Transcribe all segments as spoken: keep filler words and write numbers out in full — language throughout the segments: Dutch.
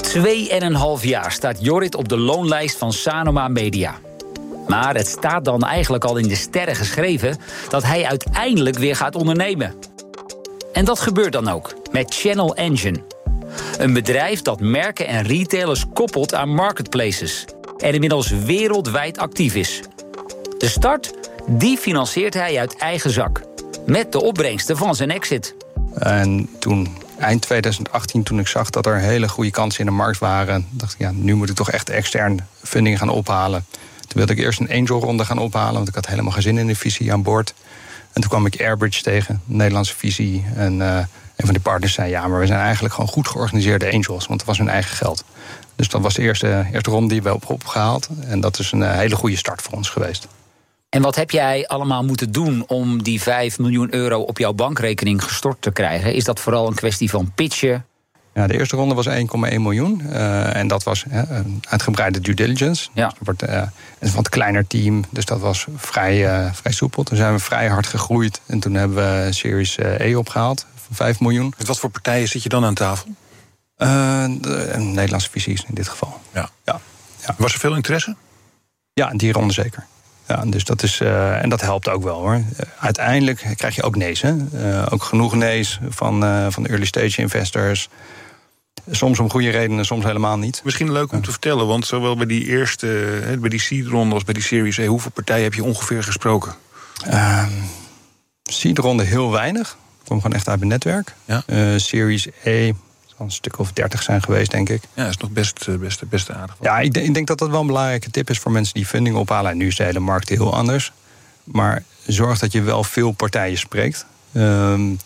Tweeënhalf jaar staat Jorrit op de loonlijst van Sanoma Media. Maar het staat dan eigenlijk al in de sterren geschreven dat hij uiteindelijk weer gaat ondernemen. En dat gebeurt dan ook met Channel Engine. Een bedrijf dat merken en retailers koppelt aan marketplaces en inmiddels wereldwijd actief is. De start, die financiert hij uit eigen zak, met de opbrengsten van zijn exit. En toen, eind twintig achttien, toen ik zag dat er hele goede kansen in de markt waren, dacht ik, ja, nu moet ik toch echt extern funding gaan ophalen. Toen wilde ik eerst een angelronde gaan ophalen, want ik had helemaal geen zin in de visie aan boord. En toen kwam ik Airbridge tegen, een Nederlandse visie. En uh, een van die partners zei, ja, maar we zijn eigenlijk gewoon goed georganiseerde angels, want het was hun eigen geld. Dus dat was de eerste, eerste ronde die we hebben opgehaald. En dat is een uh, hele goede start voor ons geweest. En wat heb jij allemaal moeten doen om die vijf miljoen euro op jouw bankrekening gestort te krijgen? Is dat vooral een kwestie van pitchen? Ja, de eerste ronde was één komma één miljoen. Uh, en dat was uh, een uitgebreide due diligence. Ja. Dus het wordt uh, een wat kleiner team, dus dat was vrij, uh, vrij soepel. Toen zijn we vrij hard gegroeid. En toen hebben we Series E opgehaald van vijf miljoen. Met wat voor partijen zit je dan aan tafel? Uh, de, een Nederlandse visies in dit geval. Ja. Ja. Ja. Was er veel interesse? Ja, in die ronde zeker. Ja, dus dat is, uh, en dat helpt ook wel hoor. Uh, uiteindelijk krijg je ook nee's. Hè? Uh, ook genoeg nee's van, uh, van early stage investors. Soms om goede redenen, soms helemaal niet. Misschien leuk om ja. te vertellen, want zowel bij die eerste, bij die seed-ronde als bij die Series E, hoeveel partijen heb je ongeveer gesproken? Uh, seed-ronde heel weinig. Ik kom gewoon echt uit mijn netwerk. Ja. Uh, Series E zal een stuk of dertig zijn geweest, denk ik. Ja, dat is nog best, best, best aardig. Ja, ik, ik denk dat dat wel een belangrijke tip is voor mensen die funding ophalen. En nu is de hele markt heel anders. Maar zorg dat je wel veel partijen spreekt. Um,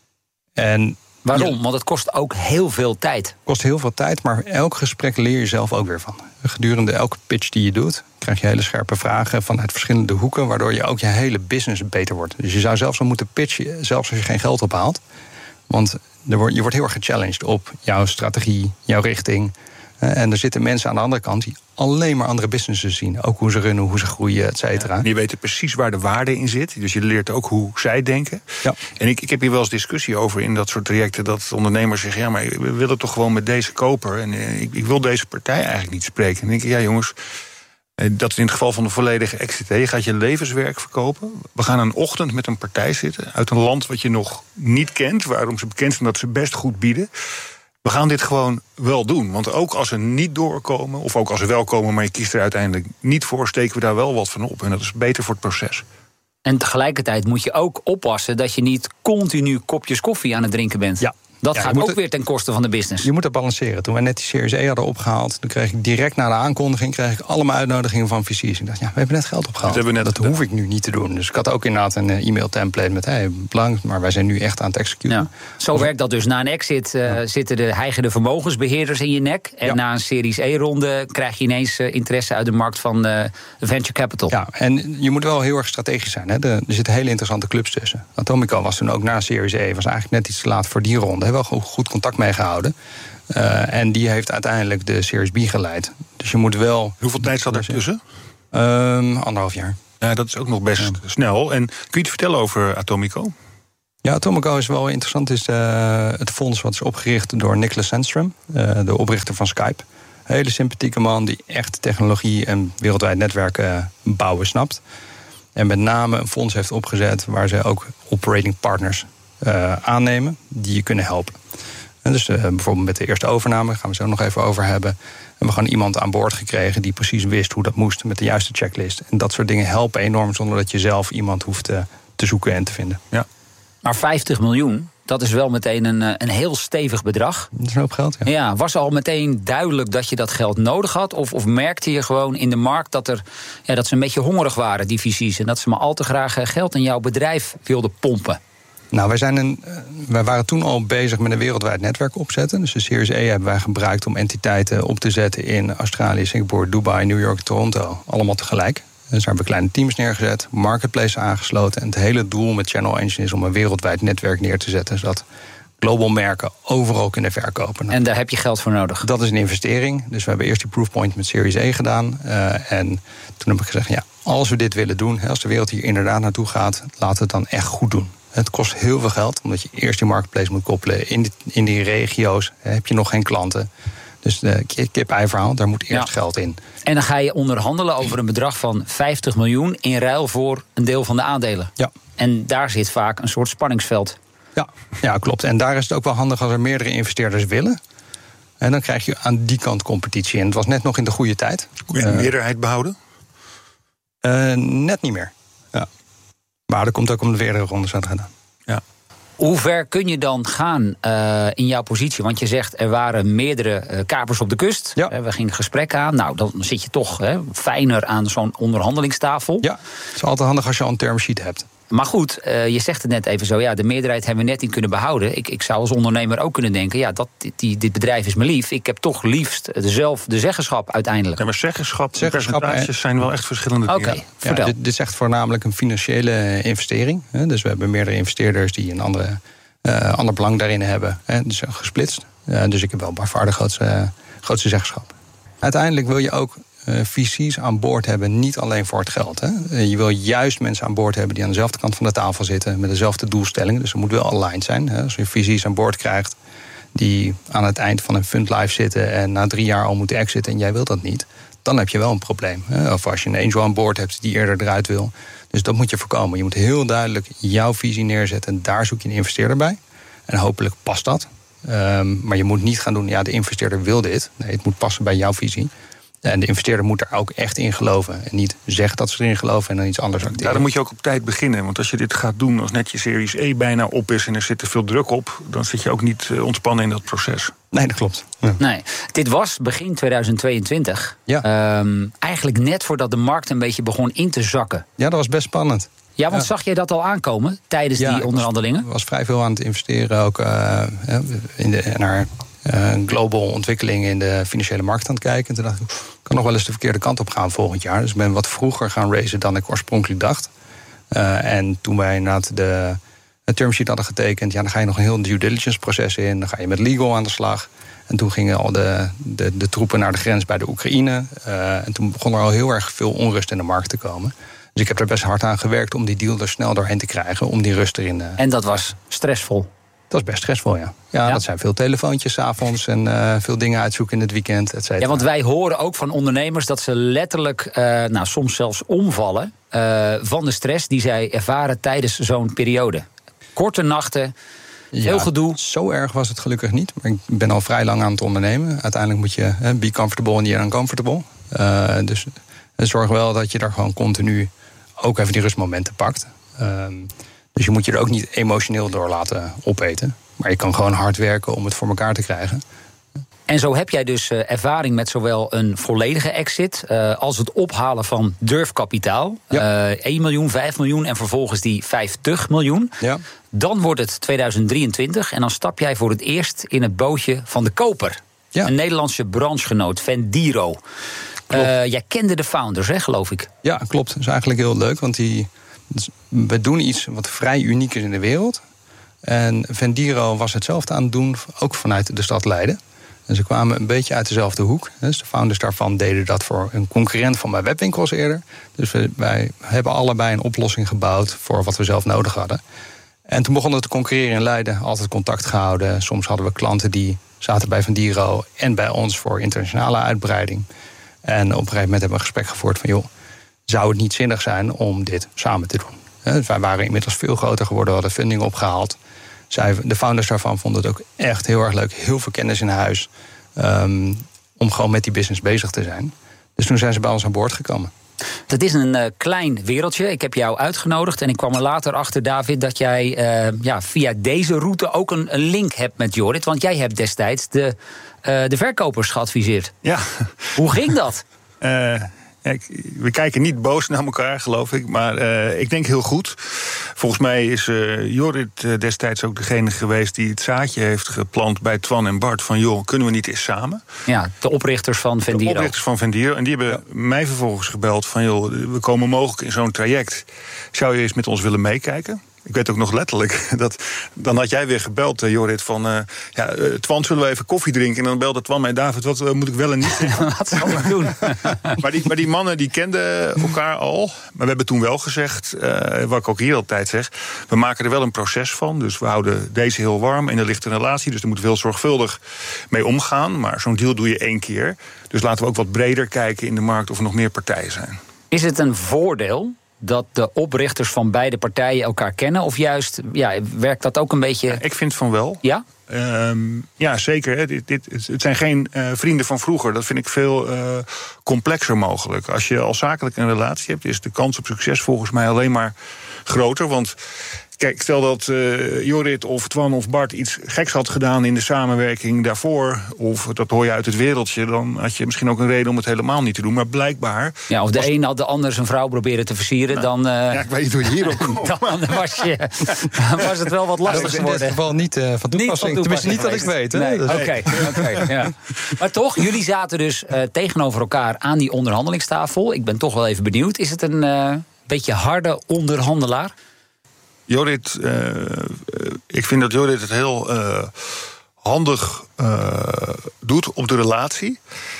en Waarom? Ja. Want het kost ook heel veel tijd. Het kost heel veel tijd, maar elk gesprek leer je zelf ook weer van. Gedurende elke pitch die je doet, krijg je hele scherpe vragen vanuit verschillende hoeken, waardoor je ook je hele business beter wordt. Dus je zou zelfs wel moeten pitchen, zelfs als je geen geld ophaalt. Want er wordt, je wordt heel erg gechallenged op jouw strategie, jouw richting. En er zitten mensen aan de andere kant die alleen maar andere businesses zien. Ook hoe ze runnen, hoe ze groeien, et cetera. Ja, je weet precies waar de waarde in zit. Dus je leert ook hoe zij denken. Ja. En ik, ik heb hier wel eens discussie over in dat soort trajecten, dat ondernemers zeggen, ja, maar we willen toch gewoon met deze koper. En eh, ik, ik wil deze partij eigenlijk niet spreken. En dan denk ik, ja jongens, eh, dat is in het geval van de volledige exit. Je gaat je levenswerk verkopen. We gaan een ochtend met een partij zitten uit een land wat je nog niet kent, waarom ze bekend zijn dat ze best goed bieden. We gaan dit gewoon wel doen. Want ook als ze niet doorkomen, of ook als ze wel komen, maar je kiest er uiteindelijk niet voor, steken we daar wel wat van op. En dat is beter voor het proces. En tegelijkertijd moet je ook oppassen dat je niet continu kopjes koffie aan het drinken bent. Ja. Dat ja, gaat ook het, weer ten koste van de business. Je moet dat balanceren. Toen we net die Series E hadden opgehaald, toen kreeg ik direct na de aankondiging kreeg ik allemaal uitnodigingen van V C's. Ik dacht, ja, we hebben net geld opgehaald. Dat, net dat hoef ik nu niet te doen. Dus ik had ook inderdaad een e-mail template met, hey, bedankt, maar wij zijn nu echt aan het executen. Ja. Zo of, werkt dat dus. Na een exit uh, ja. zitten de hijgende vermogensbeheerders in je nek. En ja. na een Series E-ronde krijg je ineens uh, interesse uit de markt van uh, venture capital. Ja, en je moet wel heel erg strategisch zijn. Hè? De, er zitten hele interessante clubs tussen. Atomico was toen ook na Series E, was eigenlijk net iets te laat voor die ronde. Hebben wel goed contact meegehouden. Uh, en die heeft uiteindelijk de Series B geleid. Dus je moet wel... Hoeveel tijd zat er tussen? Um, anderhalf jaar. Ja, dat is ook nog best ja. snel. En kun je iets vertellen over Atomico? Ja, Atomico is wel interessant. Het is uh, het fonds wat is opgericht door Nicholas Sandstrom, uh, de oprichter van Skype. Een hele sympathieke man die echt technologie en wereldwijd netwerken bouwen snapt. En met name een fonds heeft opgezet waar ze ook operating partners uh, aannemen die je kunnen helpen. En dus uh, bijvoorbeeld met de eerste overname, daar gaan we zo nog even over hebben. En we gewoon iemand aan boord gekregen die precies wist hoe dat moest met de juiste checklist. En dat soort dingen helpen enorm zonder dat je zelf iemand hoeft te, te zoeken en te vinden. Ja. Maar vijftig miljoen, dat is wel meteen een, een heel stevig bedrag. Dat is een hoop geld, ja. Ja, was al meteen duidelijk dat je dat geld nodig had? Of, of merkte je gewoon in de markt dat, er, ja, dat ze een beetje hongerig waren, die visies, en dat ze maar al te graag geld in jouw bedrijf wilden pompen? Nou, wij, zijn een, wij waren toen al bezig met een wereldwijd netwerk opzetten. Dus de Series E hebben wij gebruikt om entiteiten op te zetten in Australië, Singapore, Dubai, New York, Toronto. Allemaal tegelijk. Dus daar hebben we kleine teams neergezet, marketplaces aangesloten. En het hele doel met Channel Engine is om een wereldwijd netwerk neer te zetten, zodat global merken overal kunnen verkopen. En daar heb je geld voor nodig? Dat is een investering. Dus we hebben eerst die proofpoint met Series E gedaan. Uh, en toen heb ik gezegd, ja, als we dit willen doen, als de wereld hier inderdaad naartoe gaat, laten we het dan echt goed doen. Het kost heel veel geld, omdat je eerst die marketplace moet koppelen. In die, in die regio's heb je nog geen klanten. Dus de kip-ei verhaal, daar moet eerst Ja. geld in. En dan ga je onderhandelen over een bedrag van vijftig miljoen... in ruil voor een deel van de aandelen. Ja. En daar zit vaak een soort spanningsveld. Ja, ja, klopt. En daar is het ook wel handig als er meerdere investeerders willen. En dan krijg je aan die kant competitie. En het was net nog in de goede tijd. Kun je een Uh, meerderheid behouden? uh, net niet meer. Ja. Maar dat komt ook om de verdere rondes aan te gaan. Ja. Hoe ver kun je dan gaan uh, in jouw positie? Want je zegt, er waren meerdere uh, kapers op de kust. Ja. Uh, we gingen gesprek aan. Nou, dan zit je toch hè, fijner aan zo'n onderhandelingstafel. Ja, het is altijd handig als je al een term sheet hebt. Maar goed, uh, je zegt het net even zo. Ja, de meerderheid hebben we net niet kunnen behouden. Ik, ik zou als ondernemer ook kunnen denken... ja, dat, die, dit bedrijf is me lief. Ik heb toch liefst zelf de zeggenschap uiteindelijk. Ja, maar zeggenschap en Zeggenschap, percentages zijn wel echt verschillende Oké, dingen. Ja, vertel. dit, dit is echt voornamelijk een financiële investering. Hè. Dus we hebben meerdere investeerders die een andere, uh, ander belang daarin hebben. Hè. Dus gesplitst. Uh, dus ik heb wel bij far de grootste, grootste zeggenschap. Uiteindelijk wil je ook uh, V C's aan boord hebben, niet alleen voor het geld. Hè. Uh, je wil juist mensen aan boord hebben die aan dezelfde kant van de tafel zitten... met dezelfde doelstelling. Dus er moet wel aligned zijn. Hè. Als je V C's aan boord krijgt die aan het eind van een fund life zitten... en na drie jaar al moeten exiten en jij wilt dat niet... dan heb je wel een probleem. Of als je een angel aan boord hebt die eerder eruit wil. Dus dat moet je voorkomen. Je moet heel duidelijk jouw visie neerzetten... en daar zoek je een investeerder bij. En hopelijk past dat. Um, maar je moet niet gaan doen, ja, de investeerder wil dit. Nee, het moet passen bij jouw visie. En de investeerder moet er ook echt in geloven. En niet zeggen dat ze erin geloven en dan iets anders acteren. Ja, dan moet je ook op tijd beginnen. Want als je dit gaat doen als net je Series E bijna op is... en er zit te veel druk op, dan zit je ook niet ontspannen in dat proces. Nee, dat klopt. Ja. Nee, dit was begin tweeduizend tweeëntwintig. Ja. Um, eigenlijk net voordat de markt een beetje begon in te zakken. Ja, dat was best spannend. Ja, want Ja. zag jij dat al aankomen tijdens Ja, die onderhandelingen? Ik was, was vrij veel aan het investeren ook uh, in de, naar uh, global ontwikkelingen in de financiële markt aan het kijken. En toen dacht ik, ik kan nog wel eens de verkeerde kant op gaan volgend jaar. Dus ik ben wat vroeger gaan racen dan ik oorspronkelijk dacht. Uh, en toen wij inderdaad de, de term sheet hadden getekend, ja, dan ga je nog een heel due diligence proces in. Dan ga je met legal aan de slag. En toen gingen al de, de, de troepen naar de grens bij de Oekraïne. Uh, en toen begon er al heel erg veel onrust in de markt te komen. Dus ik heb er best hard aan gewerkt om die deal er snel doorheen te krijgen. Om die rust erin. Uh... En dat was stressvol. Dat is best stressvol, ja. Ja, Ja. dat zijn veel telefoontjes 's avonds en uh, veel dingen uitzoeken in het weekend, et cetera. Ja, want wij horen ook van ondernemers dat ze letterlijk, uh, nou, soms zelfs omvallen uh, van de stress die zij ervaren tijdens zo'n periode. Korte nachten, veel Ja, gedoe. Zo erg was het gelukkig niet. Maar ik ben al vrij lang aan het ondernemen. Uiteindelijk moet je uh, be comfortable and you're uncomfortable. Uh, dus uh, zorg wel dat je daar gewoon continu ook even die rustmomenten pakt. Um, dus je moet je er ook niet emotioneel door laten opeten. Maar je kan gewoon hard werken om het voor elkaar te krijgen. En zo heb jij dus uh, ervaring met zowel een volledige exit Uh, als het ophalen van durfkapitaal. Ja. Uh, één miljoen, vijf miljoen en vervolgens die vijftig miljoen. Ja. Dan wordt het tweeduizend drieëntwintig en dan stap jij voor het eerst in het bootje van de koper. Ja. Een Nederlandse branchegenoot, Vendiro. Uh, jij kende de founders, hè, geloof ik. Ja, klopt. Dat is eigenlijk heel leuk. Want die, dus we doen iets wat vrij uniek is in de wereld. En Vendiro was hetzelfde aan het doen, ook vanuit de stad Leiden. En ze kwamen een beetje uit dezelfde hoek. Dus de founders daarvan deden dat voor een concurrent van mijn webwinkels eerder. Dus we, wij hebben allebei een oplossing gebouwd voor wat we zelf nodig hadden. En toen begonnen we te concurreren in Leiden. Altijd contact gehouden. Soms hadden we klanten die zaten bij Vendiro en bij ons voor internationale uitbreiding. En op een gegeven moment hebben we een gesprek gevoerd van, joh, zou het niet zinnig zijn om dit samen te doen? Dus wij waren inmiddels veel groter geworden, we hadden funding opgehaald. Zij, de founders daarvan vonden het ook echt heel erg leuk. Heel veel kennis in huis. Um, om gewoon met die business bezig te zijn. Dus toen zijn ze bij ons aan boord gekomen. Het is een uh, klein wereldje. Ik heb jou uitgenodigd en ik kwam er later achter, David, dat jij uh, ja, via deze route ook een, een link hebt met Jorrit. Want jij hebt destijds de, uh, de verkopers geadviseerd. Ja. Hoe ging dat? Uh, we kijken niet boos naar elkaar, geloof ik. Maar uh, ik denk heel goed. Volgens mij is uh, Jorrit uh, destijds ook degene geweest die het zaadje heeft geplant bij Twan en Bart. Van joh, kunnen we niet eens samen? Ja, de oprichters van Vendiro. De oprichters van Vendiro. En die hebben ja. mij vervolgens gebeld van joh, we komen mogelijk in zo'n traject. Zou je eens met ons willen meekijken? Ik weet ook nog letterlijk dat. Dan had jij weer gebeld, uh, Jorrit, van. Uh, ja, uh, Twan, zullen we even koffie drinken? En dan belde Twan mij, David, wat uh, moet ik wel en niet zeggen? Wat zal ik doen? maar, die, maar die mannen die kenden elkaar al. Maar we hebben toen wel gezegd, uh, wat ik ook hier altijd zeg. We maken er wel een proces van. Dus we houden deze heel warm. En er ligt een relatie. Dus daar moeten we heel zorgvuldig mee omgaan. Maar zo'n deal doe je één keer. Dus laten we ook wat breder kijken in de markt of er nog meer partijen zijn. Is het een voordeel dat de oprichters van beide partijen elkaar kennen? Of juist, ja, werkt dat ook een beetje? Ja, ik vind van wel. Ja? Um, ja, zeker. Hè. Dit, dit, het zijn geen uh, vrienden van vroeger. Dat vind ik veel uh, complexer mogelijk. Als je al zakelijk een relatie hebt, is de kans op succes volgens mij alleen maar groter. Want kijk, stel dat uh, Jorrit of Twan of Bart iets geks had gedaan in de samenwerking daarvoor, of dat hoor je uit het wereldje, dan had je misschien ook een reden om het helemaal niet te doen. Maar blijkbaar. Ja, of de was... een had de ander zijn vrouw proberen te versieren, nou, dan. Uh, ja, ik weet niet hoe je hierop komt. Dan was, je, was het wel wat lastig geworden. In dit geval niet uh, van toepassing. Tenminste, niet dat ik weet. Nee, Oké, okay, okay, ja. Maar toch, jullie zaten dus uh, tegenover elkaar aan die onderhandelingstafel. Ik ben toch wel even benieuwd. Is het een uh, beetje harde onderhandelaar? Jorrit, uh, ik vind dat Jorrit het heel uh, handig uh, doet op de relatie.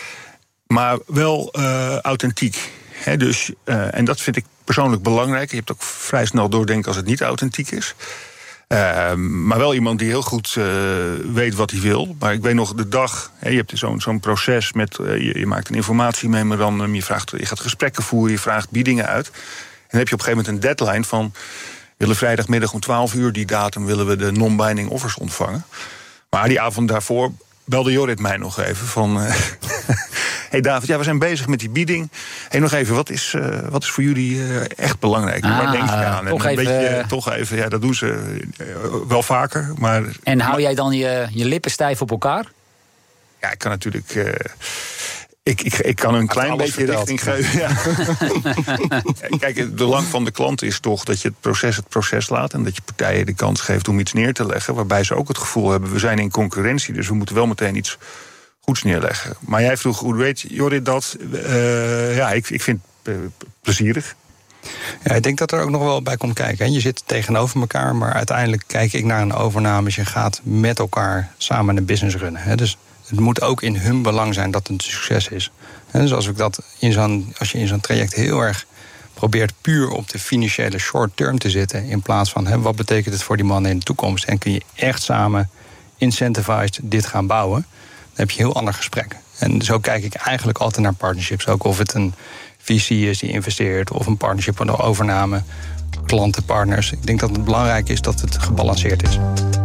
Maar wel uh, authentiek. He, dus, uh, en dat vind ik persoonlijk belangrijk. Je hebt ook vrij snel doordenken als het niet authentiek is. Uh, maar wel iemand die heel goed uh, weet wat hij wil. Maar ik weet nog de dag, he, je hebt zo'n, zo'n proces met, uh, je, je maakt een informatiememorandum, je, vraagt, je gaat gesprekken voeren, je vraagt biedingen uit. En dan heb je op een gegeven moment een deadline van, we willen vrijdagmiddag om twaalf uur, die datum willen we de non-binding offers ontvangen. Maar die avond daarvoor belde Jorrit mij nog even van, Uh, hey David, ja, we zijn bezig met die bieding. Hey, nog even, wat is, uh, wat is voor jullie uh, echt belangrijk? Ah, Waar denk je aan? Toch en een even, beetje, uh, toch even, ja, dat doen ze uh, wel vaker. Maar, en hou jij dan je, je lippen stijf op elkaar? Ja, ik kan natuurlijk. Uh, Ik, ik, ik kan een klein beetje verteld. richting geven. Ja. Kijk, het belang van de klant is toch dat je het proces het proces laat. En dat je partijen de kans geeft om iets neer te leggen. Waarbij ze ook het gevoel hebben, we zijn in concurrentie. Dus we moeten wel meteen iets goeds neerleggen. Maar jij vroeg, hoe weet Jorrit dat? Uh, ja, ik, ik vind het uh, plezierig. Ja, ik denk dat er ook nog wel bij komt kijken. Je zit tegenover elkaar, maar uiteindelijk kijk ik naar een overname. Je gaat met elkaar samen een business runnen. Dus het moet ook in hun belang zijn dat het een succes is. Dus als, ik dat in zo'n, als je in zo'n traject heel erg probeert puur op de financiële short term te zitten, in plaats van hè, wat betekent het voor die mannen in de toekomst, en kun je echt samen incentivized dit gaan bouwen, dan heb je een heel ander gesprek. En zo kijk ik eigenlijk altijd naar partnerships. Ook of het een V C is die investeert, of een partnership van de overname, klanten, partners. Ik denk dat het belangrijk is dat het gebalanceerd is.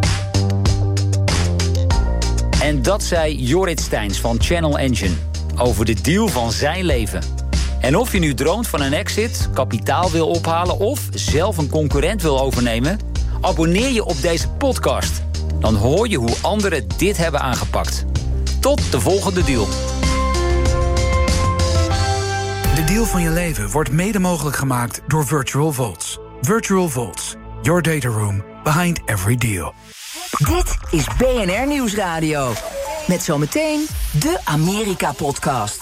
En dat zei Jorrit Steins van Channel Engine over de deal van zijn leven. En of je nu droomt van een exit, kapitaal wil ophalen of zelf een concurrent wil overnemen, abonneer je op deze podcast. Dan hoor je hoe anderen dit hebben aangepakt. Tot de volgende deal. De deal van je leven wordt mede mogelijk gemaakt door Virtual Vaults. Virtual Vaults, your data room behind every deal. Dit is B N R Nieuwsradio. Met zometeen de Amerika-podcast.